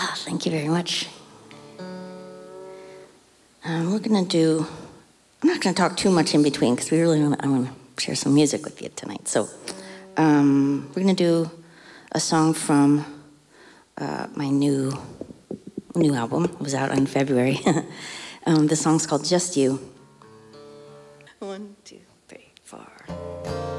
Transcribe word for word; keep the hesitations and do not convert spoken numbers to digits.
Ah, thank you very much. Um, we're going to do, I'm not going to talk too much in between because we really want to, I want to share some music with you tonight. So um, we're going to do a song from uh, my new new album. It was out in February. um, the song's called Just You. One, two, three, four.